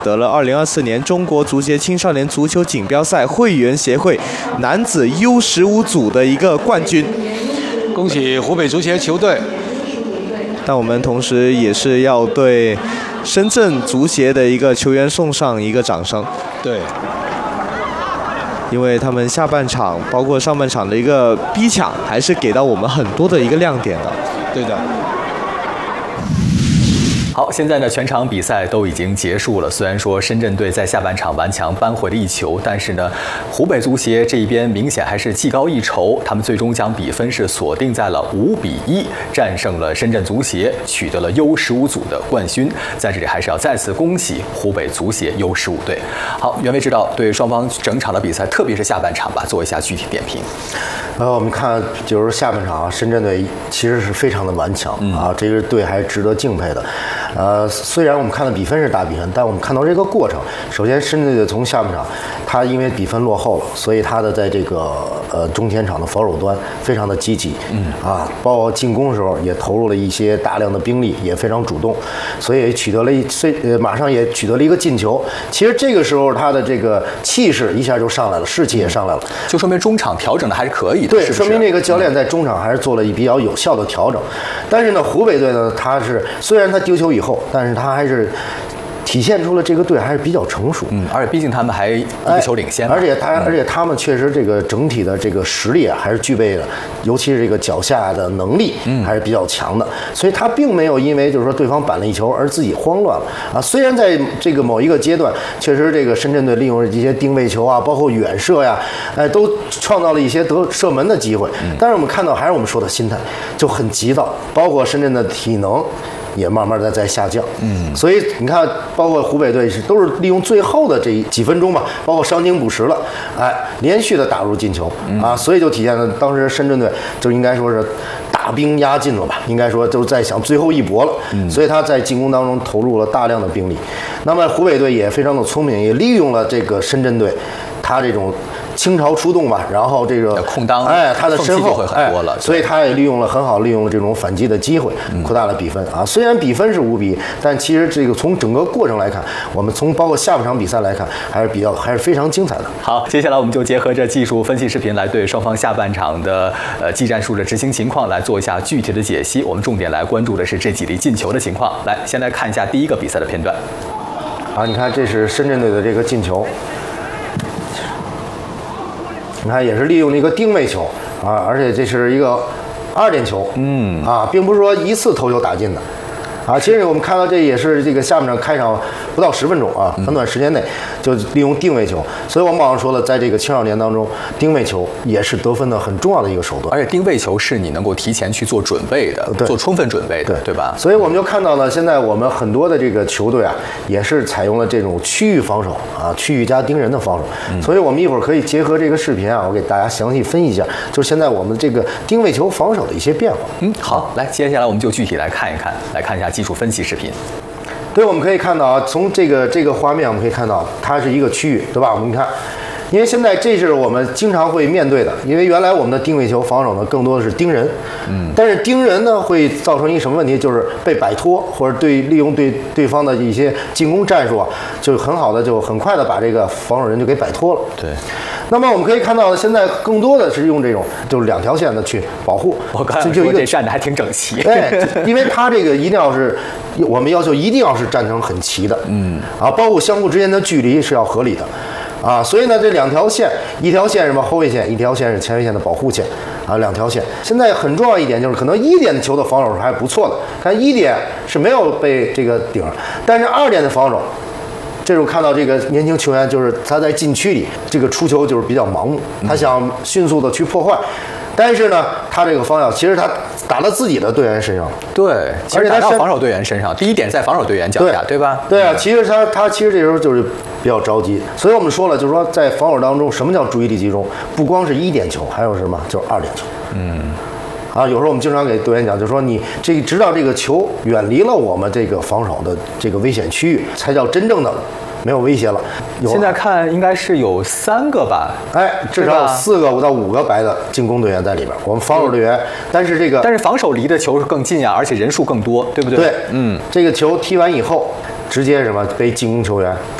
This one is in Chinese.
得了2024年中国足协青少年足球锦标赛会员协会男子 U15组的一个冠军。 恭喜湖北足协球队！ 但我们同时也是要对深圳足协的一个球员送上一个掌声。 对， 因为他们下半场包括上半场的一个逼抢，还是给到我们很多的一个亮点的。 对的。 好，现在呢，全场比赛都已经结束了。虽然说深圳队在下半场顽强扳回了一球，但是呢，湖北足协这一边明显还是技高一筹，他们最终将比分是锁定在了5-1，战胜了深圳足协，取得了 U15组的冠军。在这里还是要再次恭喜湖北足协 U15队。好，袁伟指导对双方整场的比赛，特别是下半场吧，做一下具体点评。 我们看就是下半场啊，深圳队其实是非常的顽强啊，这支队还是值得敬佩的。虽然我们看到比分是大比分，但我们看到这个过程，首先深圳队从下半场，他因为比分落后了，所以他的在这个中前场的防守端非常的积极，包括进攻的时候也投入了一些大量的兵力，也非常主动，所以取得了马上也取得了一个进球。其实这个时候他的这个气势一下就上来了，士气也上来了， 就说明中场调整的还是可以的。 对， 是不是说明这个教练在中场还是做了比较有效的调整。但是呢，湖北队呢，他是虽然他丢球以后，但是他还是体现出了这个队还是比较成熟。 而且毕竟他们还一个球领先， 而且他们确实这个整体的这个实力啊，还是具备的，尤其是这个脚下的能力还是比较强的。所以他并没有因为就是说对方扳了一球而自己慌乱了啊。虽然在这个某一个阶段，确实这个深圳队利用这些定位球啊，包括远射呀，都创造了一些射门的机会。但是我们看到还是我们说的心态就很急躁，包括深圳的体能也慢慢的在下降，所以你看，包括湖北队都是利用最后的这几分钟吧，包括伤停补时了，连续的打入进球啊，所以就体现了当时深圳队就应该说是大兵压境了吧，应该说就在想最后一搏了，所以他在进攻当中投入了大量的兵力。那么湖北队也非常的聪明，也利用了这个深圳队他这种倾巢出动吧，然后这个空当， 他的身后会很多了， 所以他也很好利用了这种反击的机会，扩大了比分啊。虽然比分是5-1，但其实这个从整个过程来看，我们从包括下半场比赛来看，还是非常精彩的。 好，接下来我们就结合着技术分析视频来对双方下半场的技战术的执行情况来做一下具体的解析。我们重点来关注的是这几粒进球的情况。来，先来看一下第一个比赛的片段。 你看这是深圳队的这个进球。你看，也是利用了一个定位球啊，而且这是一个2点球，并不是说一次头球打进的。其实我们看到这也是这个下半场开场不到10分钟啊，很短时间内就利用定位球，所以我们网上说了，在这个青少年当中，定位球也是得分的很重要的一个手段。 而且定位球是你能够提前去做准备的，做充分准备的，对吧？ 所以我们就看到了，现在我们很多的这个球队啊，也是采用了这种区域防守啊，区域加盯人的防守。所以我们一会儿可以结合这个视频啊，我给大家详细分析一下，就是现在我们这个定位球防守的一些变化。 好，来，接下来我们就具体来看一下技术分析视频。 对，我们可以看到啊，从这个画面我们可以看到，它是一个区域，对吧？我们看，因为现在这是我们经常会面对的，因为原来我们的定位球防守呢，更多的是盯人，但是盯人呢会造成一个什么问题？就是被摆脱，或者利用对方的一些进攻战术啊，就很快的把这个防守人就给摆脱了。 对。 那么我们可以看到，现在更多的是用这种就是2条线的去保护。 我刚才说这站的还挺整齐。 因为它这个一定要是，我们要求一定要是站成很齐的。包括相互之间的距离是要合理的。所以呢，这2条线，一条线是什么后卫线，一条线是前卫线的保护线，2条线。现在很重要一点就是，可能1点的球的防守是还不错的，看1点是没有被这个顶，但是2点的防守。这时候看到这个年轻球员，就是他在禁区里这个出球就是比较盲目，他想迅速的去破坏，但是呢，他这个方向其实他打到自己的队员身上了。 对，其实打到防守队员身上，第一点在防守队员脚下，对吧？ 对啊，其实他其实这时候就是比较着急，所以我们说了，就是说在防守当中，什么叫注意力集中？不光是1点球，还有什么？就是2点球。有时候我们经常给队员讲，就是说你直到这个球远离了我们这个防守的这个危险区域，才叫真正的没有威胁了。 现在看应该是有3个吧？ 至少有4个到5个白的进攻队员在里边。我们防守队员，但是防守离的球更近呀，而且人数更多，对不对？ 对，这个球踢完以后， 直接什么被进攻球员